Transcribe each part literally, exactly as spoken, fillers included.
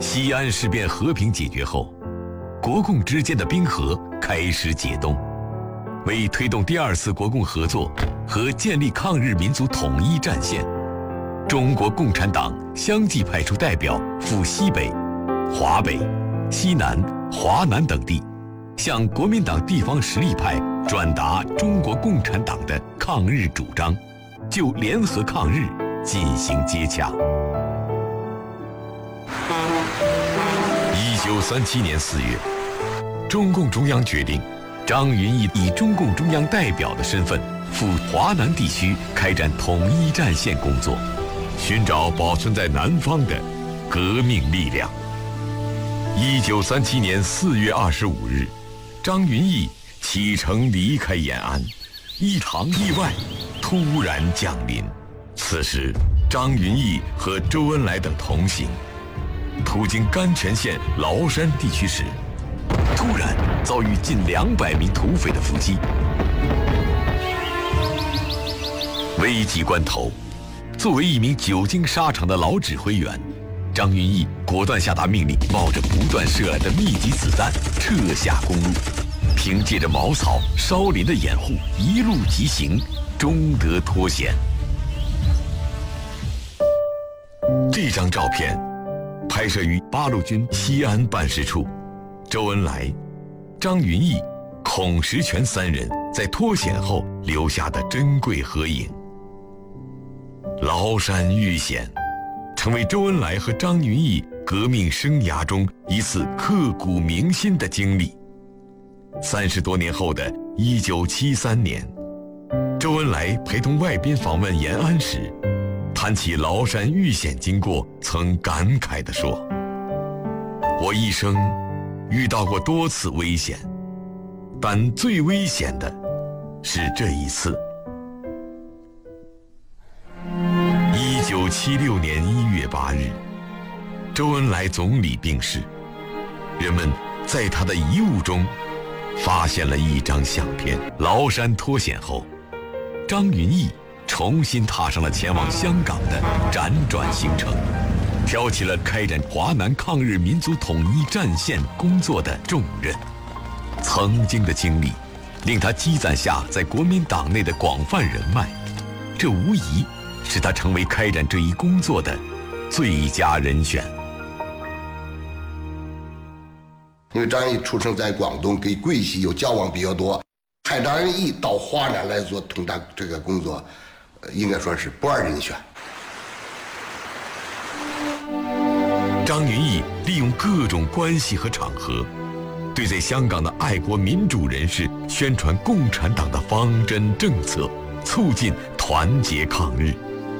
西安事变和平解决后，国共之间的冰河开始解冻。为推动第二次国共合作和建立抗日民族统一战线，中国共产党相继派出代表赴西北、华北、西南、华南等地，向国民党地方实力派转达中国共产党的抗日主张，就联合抗日进行接洽。一九三七年四月，中共中央决定张云逸以中共中央代表的身份赴华南地区开展统一战线工作，寻找保存在南方的革命力量。一九三七年四月二十五日，张云逸启程离开延安，一场意外突然降临。此时，张云逸和周恩来等同行，途经甘泉县崂山地区时，突然遭遇近两百名土匪的伏击。危急关头，作为一名久经沙场的老指挥员，张云逸果断下达命令，冒着不断射来的密集子弹撤下公路，凭借着茅草、稍林的掩护，一路疾行，终得脱险。这张照片拍摄于八路军西安办事处，周恩来、张云逸、孔实权三人在脱险后留下的珍贵合影。崂山遇险，成为周恩来和张云逸革命生涯中一次刻骨铭心的经历。三十多年后的一九七三年，周恩来陪同外宾访问延安时，谈起崂山遇险经过，曾感慨地说：“我一生遇到过多次危险，但最危险的是这一次。”一九七六年一月八日，周恩来总理病逝，人们在他的遗物中发现了一张相片。崂山脱险后，张云逸重新踏上了前往香港的辗转行程，挑起了开展华南抗日民族统一战线工作的重任。曾经的经历令他积攒下在国民党内的广泛人脉，这无疑使他成为开展这一工作的最佳人选。 因为张云逸出生在广东，跟桂系有交往比较多，派张云逸到华南来做统战这个工作，应该说是不二人选。 张云逸利用各种关系和场合，对在香港的爱国民主人士宣传共产党的方针政策，促进团结抗日。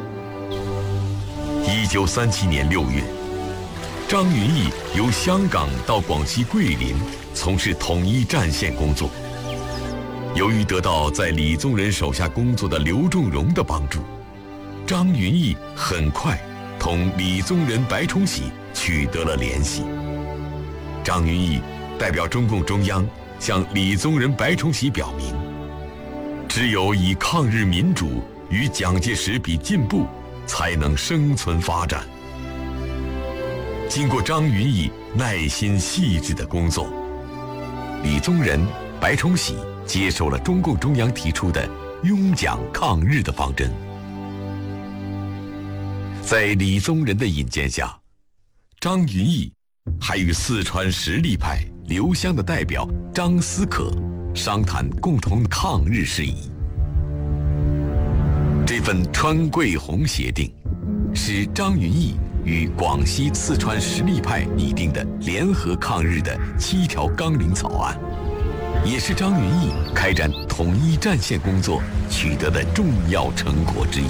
一九三七年六月，张云逸由香港到广西桂林从事统一战线工作。由于得到在李宗仁手下工作的刘仲荣的帮助，张云逸很快同李宗仁、白崇禧取得了联系。张云逸代表中共中央向李宗仁、白崇禧表明，只有以抗日民主与蒋介石比进步，才能生存发展。经过张云逸耐心细致的工作，李宗仁、白崇禧接受了中共中央提出的拥蒋抗日的方针。在李宗仁的引荐下，张云逸还与四川实力派刘湘的代表张思可商谈共同抗日事宜。这份川桂红协定是张云逸与广西、四川实力派拟定的联合抗日的七条纲领草案，也是张云逸开展统一战线工作取得的重要成果之一。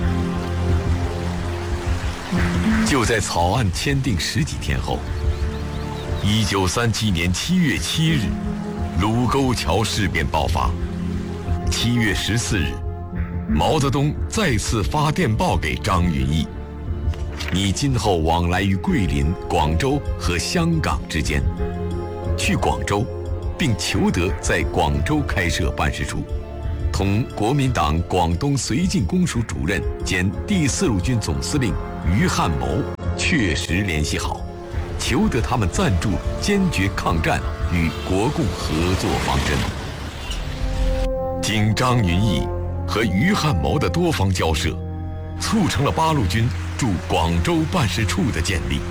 就在草案签订十几天后，一九三七年七月七日，卢沟桥事变爆发。七月十四日，毛泽东再次发电报给张云逸：你今后往来于桂林、广州和香港之间，去广州，并求得在广州开设办事处，同国民党广东绥靖公署主任兼第四路军总司令于汉谋确实联系好， 求得他们赞助，坚决抗战，与国共合作方针。经张云逸和余汉谋的多方交涉，促成了八路军驻广州办事处的建立。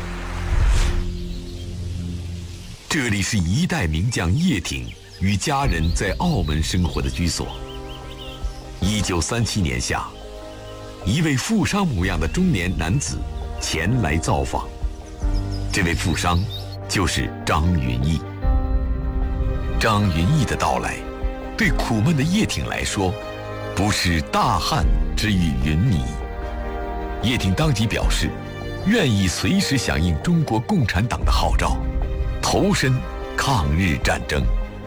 这里是一代名将叶挺与家人在澳门生活的居所。一九三七年夏，一位富商模样的中年男子前来造访。这位富商就是张云逸。张云逸的到来，对苦闷的叶挺来说，不是大旱之于云霓。叶挺当即表示，愿意随时响应中国共产党的号召，投身抗日战争。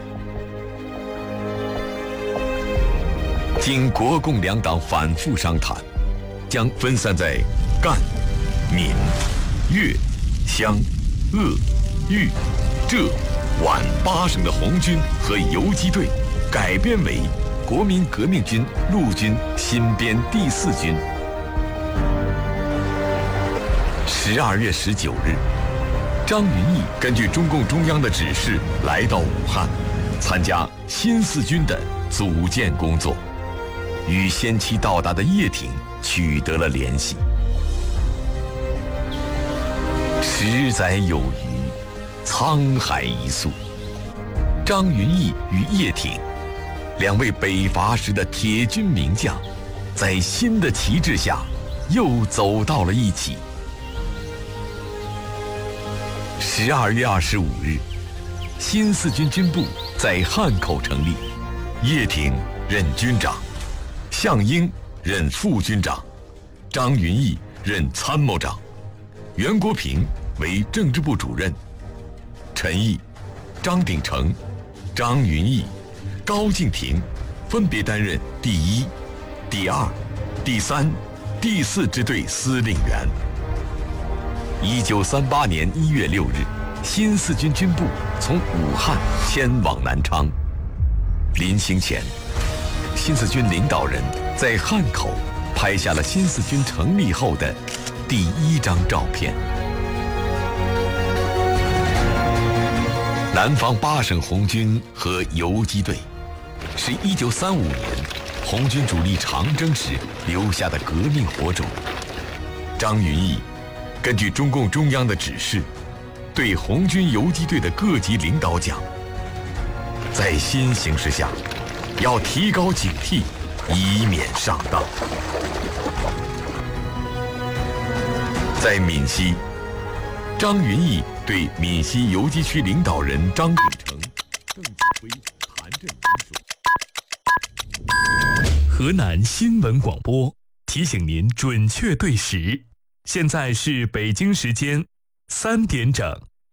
经国共两党反复商谈，将分散在赣、闽、粤、湘、鄂、豫、浙、皖八省的红军和游击队改编为国民革命军陆军新编第四军。十二月十九日，张云逸根据中共中央的指示来到武汉，参加新四军的组建工作，与先期到达的叶挺取得了联系。十载有余，沧海一粟。张云逸与叶挺两位北伐时的铁军名将，在新的旗帜下又走到了一起。十二月二十五日，新四军军部在汉口成立，叶挺任军长，项英任副军长，张云逸任参谋长，袁国平为政治部主任，陈毅、张鼎丞、张云逸、高敬亭分别担任第一、第二、第三、第四支队司令员。一九三八年一月六日，新四军军部从武汉迁往南昌。临行前，新四军领导人在汉口拍下了新四军成立后的第一张照片。南方八省红军和游击队，是一九三五年红军主力长征时留下的革命火种。张云逸根据中共中央的指示，对红军游击队的各级领导讲，在新形势下，要提高警惕，以免上当。在闽西，张云逸对闽西游击区领导人张鼎丞、邓子恢、谭震云说： 河南新闻广播提醒您准确对时，现在是北京时间三点整。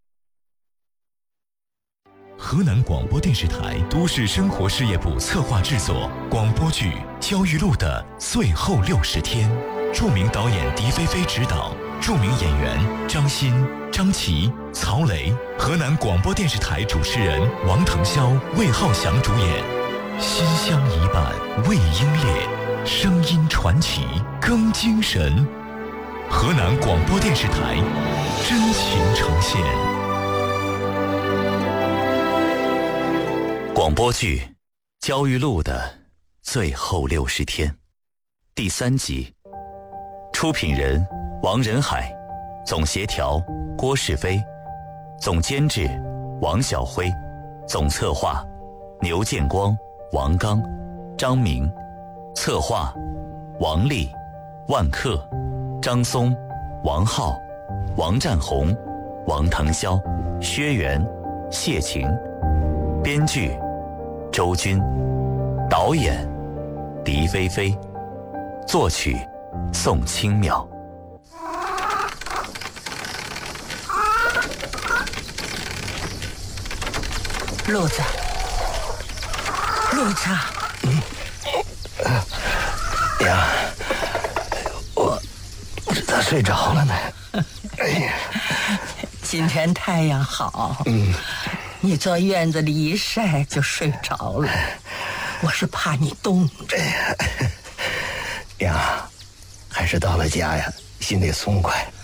河南广播电视台都市生活事业部策划制作广播剧《焦裕禄的最后六十天》，著名导演狄菲菲执导，著名演员张欣、张琪、曹雷，河南广播电视台主持人王腾霄、魏浩翔主演。心香一半未英烈，声音传奇更精神。河南广播电视台真情呈现。 广播剧《焦裕禄的最后六十天》第三集，出品人王仁海，总协调郭世飞，总监制王晓辉，总策划牛建光、王刚、张明，策划王丽、万克、张松、王浩、王占红、王腾霄、薛元、谢晴，编剧周军，导演狄菲菲，作曲宋清妙。 路子，路子， 嗯，呀，我我这咋睡着了呢？哎呀， 今天太阳好， 嗯， 你坐院子里一晒就睡着了，我是怕你冻着。 呀，还是到了家呀，心里松快。